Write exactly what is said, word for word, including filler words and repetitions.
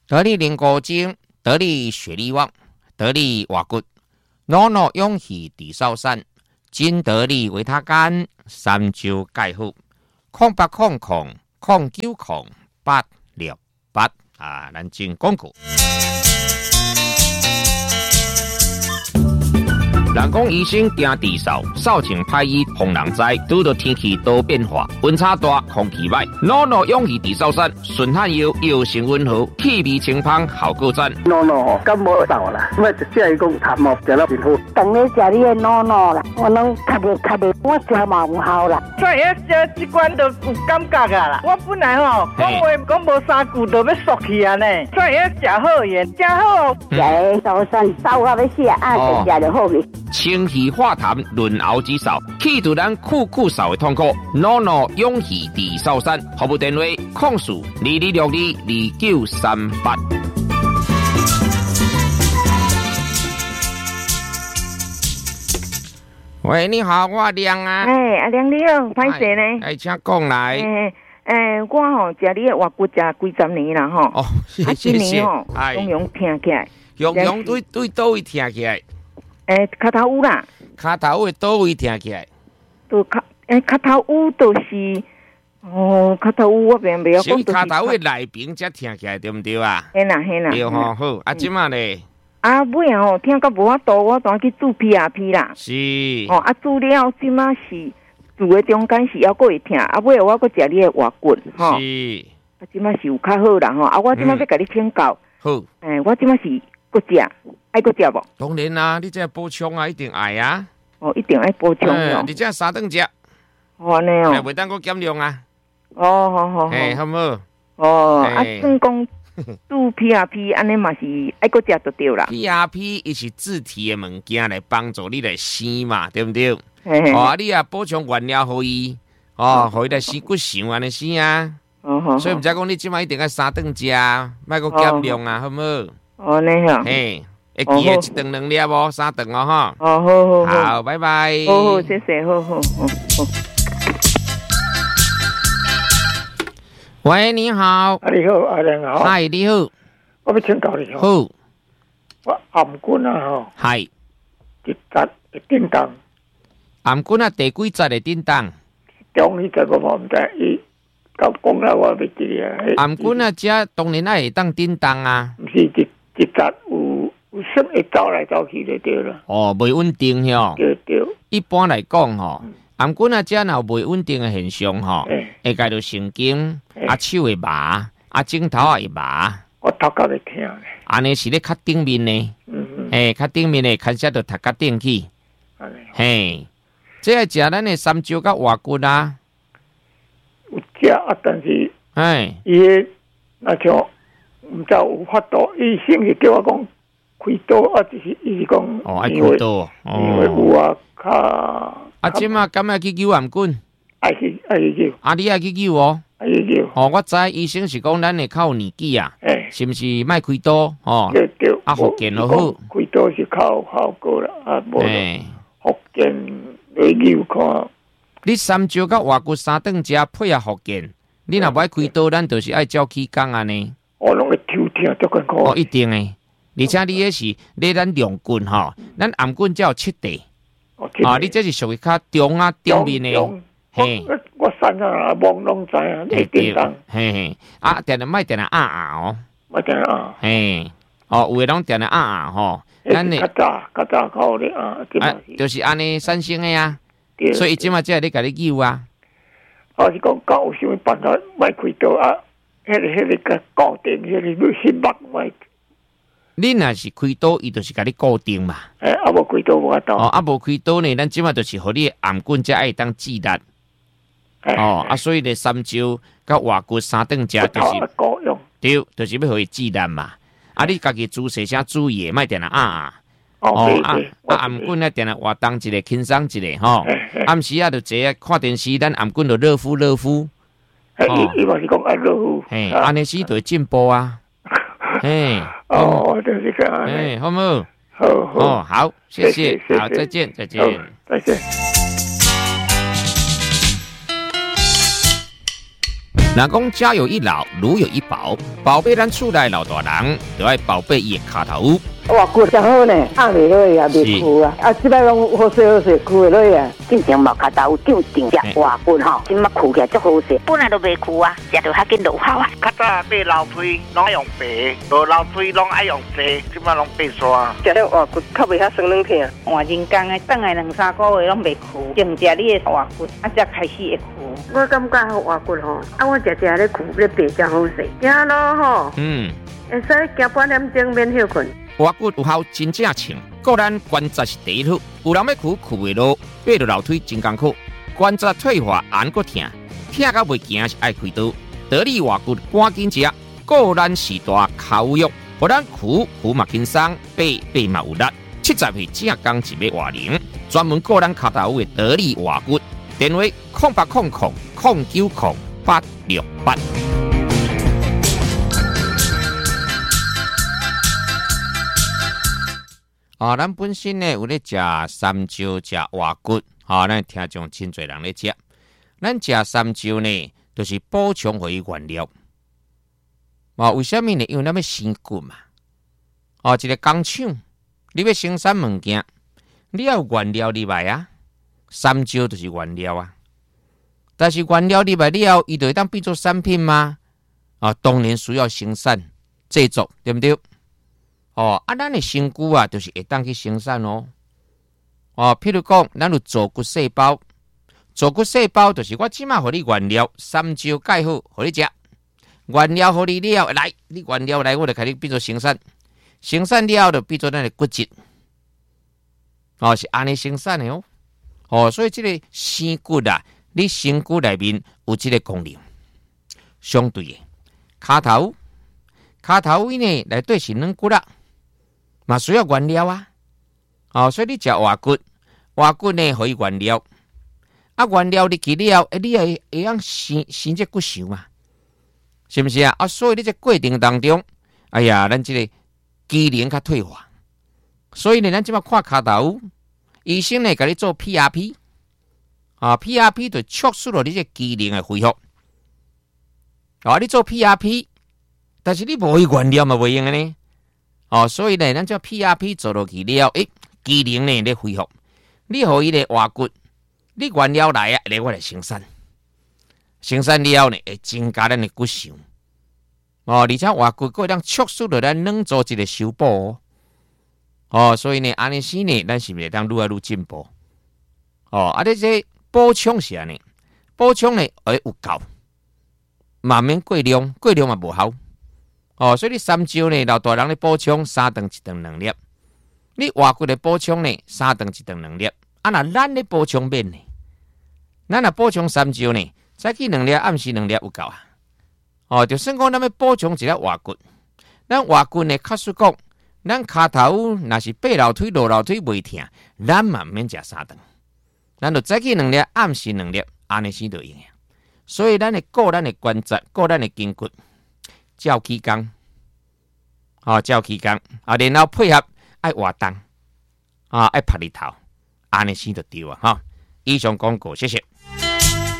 得力灵骨精，得力血力旺，得力瓦骨，脑脑勇气地少山，金得力维他干，三周钙护，空八空空空九空八六八啊，咱进广告。人讲医生惊地扫，扫清歹医防人灾。拄到天气多变化，温差大，空气歹，诺诺勇气地扫山，顺汗药药性温和，气味清芳，效果赞。 诺诺吼，感冒扫啦，我就只系讲痰毛食了真好。 当你食你的诺诺啦，我拢咳着咳着，我食嘛有效啦。 所以这这罐都有感觉啊啦。我本来吼讲话讲无三句就要缩去啊呢，所以食好盐，食好。 食的扫山扫到要死啊，就食就好去。 清气化痰，润喉止扫，去除咱酷酷扫的痛苦。诺诺勇气地扫山，服务电话：控诉二二六二二九三八。喂，你好，我亮啊。 哎，阿亮你好，歹势呢？ 哎，请讲来。 哎哎，我吼食你的活骨食几十年啦吼。 哦，谢谢。 啊，今年吼，用用听起来。 用用对对倒位听起来？ 诶，脚头有啦， 脚头的倒位听起来？ 都脚诶，脚头有都是哦，脚头有我并袂晓讲。 脚头的内边才听起来对唔对啊？ 嘿啦嘿啦。 对吼好，啊，即马咧？ 啊，尾啊吼，听到无法度，我当去煮 P R P 啦。 是。 哦，啊，煮了即马是煮的中间是还佫会听，啊，尾我佫食你的活骨吼。 是。 啊，即马是有较好啦吼，啊，我即马要甲你请教。 好。 诶，我即马是佫食。爱搁食无？ 当然啦、啊，你这补充啊，一定爱啊。 哦，一定爱补充哦。 你这三顿食。 哦，安尼哦。 袂当搁减量啊。 哦，好好好。 哎，好无？ 哦，啊，算讲做 P R P， 安尼嘛是爱搁食就对啦。 P R P 伊是自体的物件来帮助你来生嘛，对不对？ 嘿哦，你啊补充原料互伊，哦，互伊来生骨想安尼生啊。 哦好。 所以毋才讲你即摆一定爱三顿食，莫搁减量啊，好无？ 哦，你好。 嘿。会记得一顿两粒哦，三顿哦哈。 哦，好好好，好，拜拜。 好好，谢谢，好好好好。 喂，你好。 啊，你好，阿亮好。 嗨，你好。 我要请教你哦。 好。 我颔棍啊吼。 係。 一節會叮當。 颔棍啊，第幾節會叮當？ 中呢個我唔知，伊到講啦，我未記啊。 颔棍啊，只當然係會當叮當啊。 唔是一一節有。什會走來走去就對啦。 哦，袂穩定吼。 對對。 一般來講吼，颔棍啊，只若有袂穩定嘅現象吼，會介到神經，啊手會麻，啊枕頭也會麻。 我頭殼會痛咧。 安尼是咧較頂面呢？嗯嗯。誒，較頂面咧，開始就頭殼頂去。 安尼。 嘿，即係食咱嘅三椒甲活骨啊。 有食啊，但是。 係。 伊個那像唔知有法度，醫生是叫我講。開刀啊，就是伊是講哦，愛開刀， 因為有啊，較啊，即馬敢愛去救颔棍？ 愛去愛去救， 啊，你愛去救哦？ 愛去救。 哦，我知醫生是講咱會較有年紀啊， 誒， 是毋是莫開刀？哦， 對對， 啊，福建就好。 開刀是較效果啦，啊，無福建來救看。 你三椒甲活骨三頓食配合福建，你若無愛開刀，咱就是愛照起工安尼。 我攏會抽痛足緊苦。 哦，一定誒。而且你迄是咧咱量棍吼，咱颔棍才有七地，啊，你這是屬於較中啊頂面誒， 嘿，我山上啊望攏知啊，你叮當， 嘿嘿，啊，定定莫定定啊啊哦， 莫定啊， 嘿，哦，有誒攏定定啊啊吼， 咱誒較早較早較咧啊， 啊，就是安尼產生誒啊，所以即馬即係咧甲你救啊， 我是講講有啥物辦法莫開刀啊，迄個迄個個固定，迄個要心目莫。 你若是開刀，伊就是甲你固定嘛。 誒，啊無開刀無法度。 哦，啊無開刀呢，咱即馬就是互你颔棍才愛當治力。哦，啊，所以咧三椒甲活骨三頓食就是，對，就是要互伊治力嘛。啊，你家己姿勢啥注意，莫定定啊啊。哦，啊啊，颔棍咧定定活動一個，輕鬆一個吼。暗時啊，就坐啊看電視，咱颔棍就熱敷熱敷。 哦，伊嘛是講按熱敷。 嘿，安尼時就會進步啊。嘿， 哦，就是這樣。 哎，好冇？ 好， 哦，好，謝謝，好，再見，再見， 再見。 若讲家有一老，如有一宝，宝贝咱厝内老大人，就要宝贝伊的骹头。 哇，骨真好呢，压袂落去啊，袂枯啊，啊，即摆拢好势好势，枯袂落去啊。 进前毛骹头有长长只活骨吼，即摆枯起来足好势，本来都袂枯啊，食着较紧落效啊。 较早买老腿拢爱用白，无老腿拢爱用细，即摆拢白刷。 食了活骨较袂遐酸软疼， 换人工的，等来两三个月拢袂枯，净食你的活骨，啊，才开始会枯。 我感觉好活骨吼，啊，我食食咧枯咧白真好势，行咯吼， 嗯， 会使行半点钟免休困。 活骨有效真正强，个咱关节是第一好，有人要哭哭袂落，爬着楼梯真艰苦，关节退化按个疼，疼到袂行是爱开刀。得力活骨赶紧食，个咱是大口药，互咱哭哭嘛轻松，爬爬嘛有力。七十岁正刚一尾活龄，专门个咱脚头的得力活骨，电话空八空空空九空八六八。啊，咱本身呢有咧食三椒、食活骨，啊，咱听众真侪人咧食。咱食三椒呢，就是补充回原料。啊，为什么呢？因为咱要生骨嘛。哦、啊，一个工厂，你要生产物件，你要有原料入来啊。三椒就是原料啊。但是原料入来了，伊就会当变做产品吗？啊，当然需要生产制作，对不对？哦，啊，咱的身躯啊，就是会当去生产哦。哦，譬如讲，咱有做骨细胞，做骨细胞就是我即马互你原料，三椒盖好，互你食。原料互你了，来，你原料来，我就开始变做生产。生产了就变做咱的骨质。哦，是安尼生产的哦。哦，所以这个生骨啊，你身躯内面有这个功能。相对的，骹头，骹头位呢内底是软骨啦。嘛需要原料啊，哦，所以你食活骨，活骨呢可以原料，啊原料你去了，诶，你会会用生生这骨髓嘛，是不是啊？啊，所以你这过程当中，哎呀，咱这个机能较退化，所以呢，咱即马看骹头，医生呢，甲你做 P R P， 啊 ，P R P 就促使了你这机能的恢复，啊，你做 P R P， 但是你无原料嘛，袂用的呢。哦，所以呢，咱叫 P R P 做落去了，诶，机能呢咧恢复。你互伊咧活骨，你原料来啊，来我来生产，生产了呢，会增加咱的骨髓。哦，而且活骨个当促使着咱软组织的修补哦。哦，所以呢，安尼时呢，咱是袂当愈来愈进步。哦，啊，你这补充是安尼，补充呢会有够，慢慢过量，过量嘛无效。哦，所以你三椒呢，老大人咧补充三顿一顿两粒，你活骨咧补充呢三顿一顿两粒，啊那咱咧补充面呢，咱若补充三椒呢，早起两粒，暗时两粒有够啊。哦，就算讲咱要补充一粒活骨，咱活骨呢，确实讲，咱骹头若是爬楼梯、落楼梯袂疼，咱嘛免食三顿，咱就早起两粒，暗时两粒，安尼先就用。所以咱会顾咱的关节，顾咱的筋骨。照起工，哦，照起工，啊，然后配合爱活动，啊，爱晒日头，安尼先就对啊，哈。以上广告，谢谢。